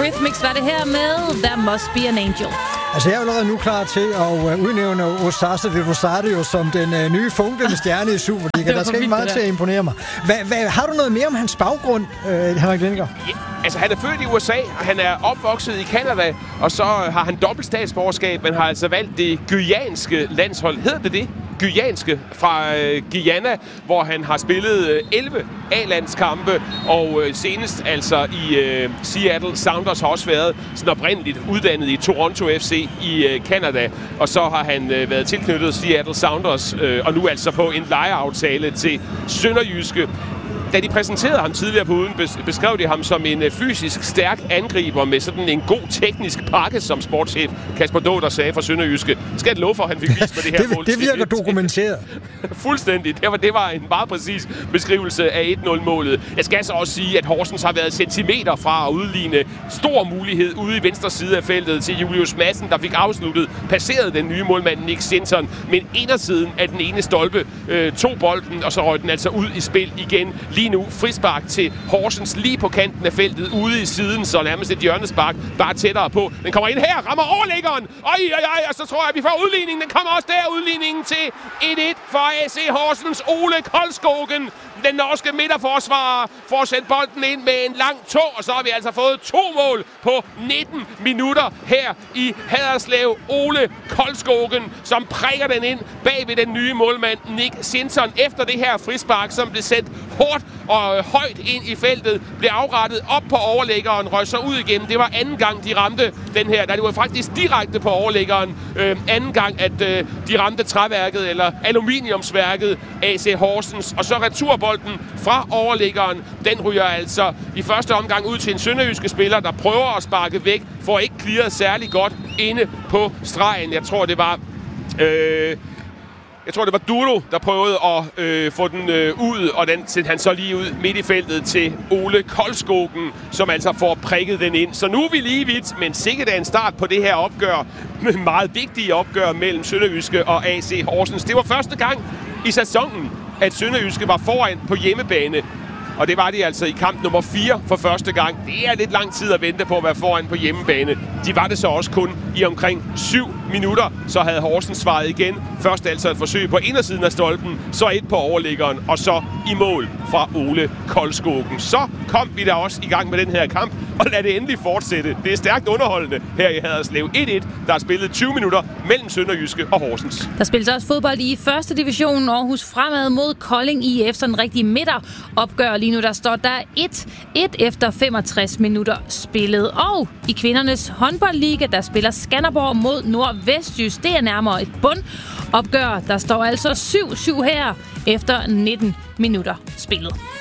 Eurythmics var det her med There Must Be an Angel. Altså, jeg er allerede nu klar til at udnævne Osasa de Rosario som den nye funklende stjerne i Superliga. Der skal ikke meget til at imponere mig. Har du noget mere om hans baggrund, Henrik Lindgaard? Ja, altså, han er født i USA, og han er opvokset i Canada, og så har han dobbelt statsborgerskab, men har altså valgt det guyaniske landshold. Hedder det? Guyaniske fra Guyana, hvor han har spillet 11 A-landskampe, og senest altså i Seattle Sounders har også været sådan oprindeligt uddannet i Toronto FC i Canada, og så har han været tilknyttet Seattle Sounders, og nu altså på en lejeaftale til Sønderjyske. Da de præsenterede ham tidligere på ugen, beskrev de ham som en fysisk stærk angriber med sådan en god teknisk pakke, som sportschef Kasper Dåder sagde fra Sønderjyske. Skal jeg love for, at han fik vist på det her mål? Det virker dokumenteret. Fuldstændig. Det var en meget præcis beskrivelse af 1-0-målet. Jeg skal så også sige, at Horsens har været centimeter fra at udligne stor mulighed ude i venstre side af feltet til Julius Madsen, der fik afsluttet, passeret den nye målmand Nick Sinton, men indersiden af den ene stolpe tog bolden, og så røg den altså ud i spil igen. Lige nu frispark til Horsens lige på kanten af feltet, ude i siden, så nærmest et hjørnespark, bare tættere på. Den kommer ind her, rammer overliggeren, og så tror jeg, at vi får udligningen. Den kommer også der, udligningen til 1-1 for AC Horsens. Ole Koldskogen, den norske midterforsvarer, får sendt bolden ind med en lang tå, og så har vi altså fået 2 mål på 19 minutter her i Haderslev. Ole Koldskogen, som prikker den ind bag ved den nye målmand Nick Sinton efter det her frispark, som blev sendt hårdt og højt ind i feltet, blev afrettet op på overlæggeren, røg så ud igen. Det var anden gang, de ramte den her. Det var faktisk direkte på overlæggeren. Anden gang, at de ramte træværket eller aluminiumsværket AC Horsens. Og så returbolden fra overlæggeren. Den ryger altså i første omgang ud til en sønderjyske spiller, der prøver at sparke væk, får ikke clearet særlig godt inde på stregen. Jeg tror, det var Duro, der prøvede at få den ud, og den sendte han så lige ud midt i feltet til Ole Koldskogen, som altså får prikket den ind. Så nu er vi lige vidt, men sikkert er en start på det her opgør, med meget vigtige opgør mellem Sønderjyske og AC Horsens. Det var første gang i sæsonen, at Sønderjyske var foran på hjemmebane. Og det var de altså i kamp nummer 4 for første gang. Det er lidt lang tid at vente på at være foran på hjemmebane. De var det så også kun i omkring 7 minutter. Så havde Horsens svaret igen. Først altså et forsøg på indersiden af stolpen, så et på overliggeren, og så i mål fra Ole Koldskogen. Så kom vi da også i gang med den her kamp, og lad det endelig fortsætte. Det er stærkt underholdende her i Haderslev. 1-1, der er spillet 20 minutter mellem Sønderjyske og Horsens. Der spilles også fodbold i første division. Aarhus Fremad mod Kolding IF, sådan en rigtig midteropgør lige nu. Der står der 1-1 efter 65 minutter spillet. Og i kvindernes håndboldliga, der spiller Skanderborg mod Nordvestjys. Det er nærmere et bundopgør. Der står altså 7-7 her efter 19 minutter spillet.